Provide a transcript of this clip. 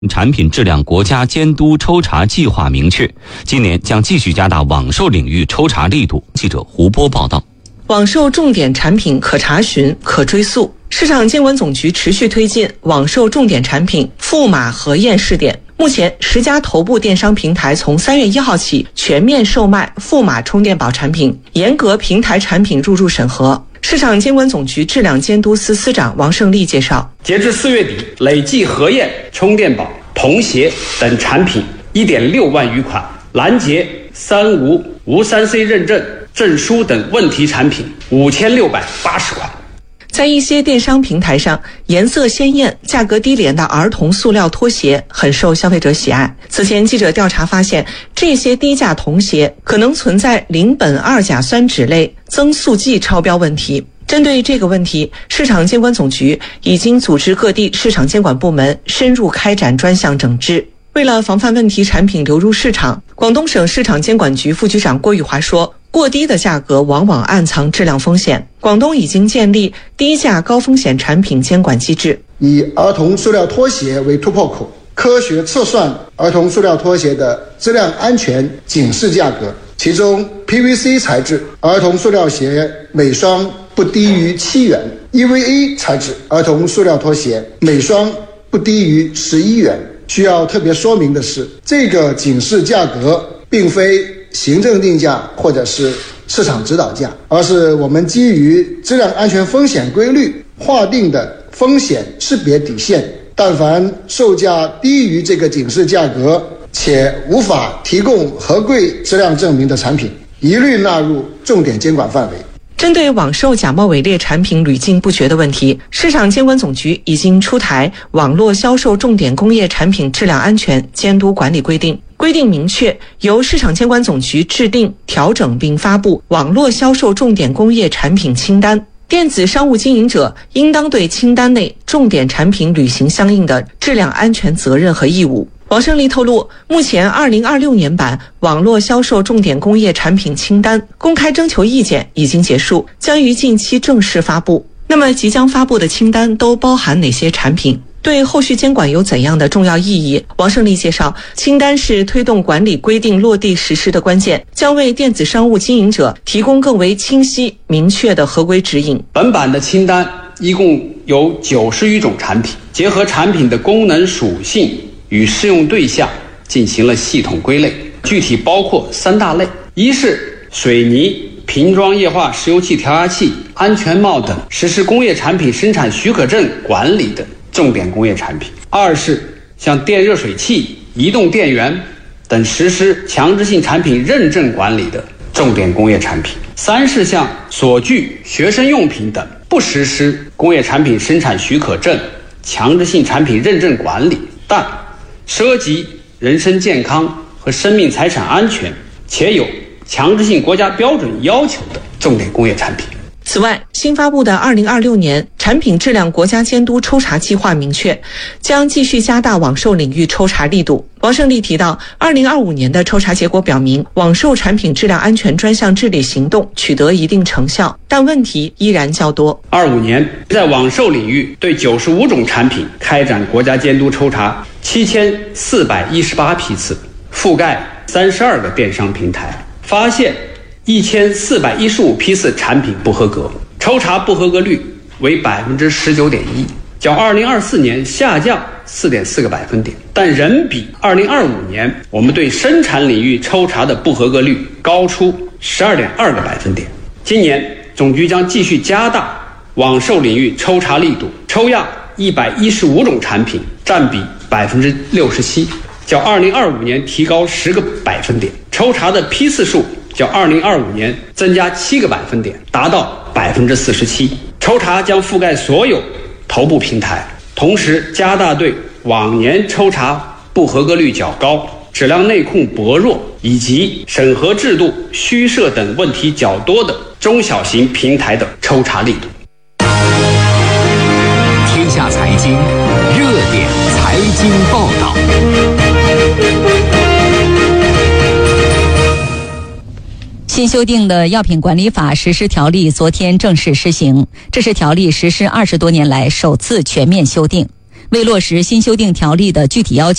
产品质量国家监督抽查计划明确，今年将继续加大网售领域抽查力度。记者胡波报道。 网售重点产品可查询、可追溯。市场监管总局持续推进网售重点产品赋码核验试点。目前10家头部电商平台从3月1号起全面售卖赋码充电宝产品，严格平台产品入驻审核。市场监管总局质量监督司司长王胜利介绍， 截至4月底，累计核验充电宝、童鞋等产品1.6万余款，拦截3无、无3C 认证、证书等问题产品5680款。 在一些电商平台上，颜色鲜艳、价格低廉的儿童塑料拖鞋很受消费者喜爱。此前记者调查发现，这些低价童鞋可能存在邻苯二甲酸酯类增塑剂超标问题。针对这个问题，市场监管总局已经组织各地市场监管部门深入开展专项整治。为了防范问题产品流入市场，广东省市场监管局副局长郭宇华说，过低的价格往往暗藏质量风险。广东已经建立低价高风险产品监管机制， 以儿童塑料拖鞋为突破口，科学测算儿童塑料拖鞋的质量安全警示价格，其中 PVC 材质儿童塑料鞋每双不低于7元， EVA 材质儿童塑料拖鞋每双不低于11元。需要特别说明的是，这个警示价格并非行政定价或者是市场指导价，而是我们基于质量安全风险规律划定的风险识别底线。但凡售价低于这个警示价格且无法提供合规质量证明的产品，一律纳入重点监管范围。 针对网售假冒伪劣产品屡禁不绝的问题，市场监管总局已经出台网络销售重点工业产品质量安全监督管理规定。规定明确，由市场监管总局制定、调整并发布网络销售重点工业产品清单。电子商务经营者应当对清单内重点产品履行相应的质量安全责任和义务。王胜利透露，目前2026年版网络销售重点工业产品清单公开征求意见已经结束，将于近期正式发布。那么即将发布的清单都包含哪些产品？对后续监管有怎样的重要意义？王胜利介绍，清单是推动管理规定落地实施的关键，将为电子商务经营者提供更为清晰明确的合规指引。 本版的清单一共有90余种产品，结合产品的功能属性与适用对象进行了系统归类，具体包括3大类：一是水泥、瓶装液化石油气调压器、安全帽等实施工业产品生产许可证管理的重点工业产品；二是像电热水器、移动电源等实施强制性产品认证管理的重点工业产品；三是像锁具、学生用品等不实施工业产品生产许可证、强制性产品认证管理，但涉及人身健康和生命财产安全且有强制性国家标准要求的重点工业产品。 此外，新发布的2026年产品质量国家监督抽查计划明确，将继续加大网售领域抽查力度。王胜利提到，2025年的抽查结果表明，网售产品质量安全专项治理行动取得一定成效，但问题依然较多。 25年，在网售领域对95种产品开展国家监督抽查7418批次，覆盖32个电商平台，发现1415批次产品不合格，抽查不合格率为 19.1%， 较2024年下降4.4个百分点，但仍比2025年我们对生产领域抽查的不合格率高出12.2个百分点。今年总局将继续加大网售领域抽查力度，抽样115种产品，占比 67%， 较2025年提高10个百分点，抽查的批次数较2025年增加7个百分点，达到 47%。 抽查将覆盖所有头部平台，同时加大对往年抽查不合格率较高、质量内控薄弱以及审核制度虚设等问题较多的中小型平台的抽查力度。 天下财经热点财经报道。 新修订的药品管理法实施条例昨天正式施行，这是条例实施20多年来首次全面修订。 为落实新修订条例的具体要求，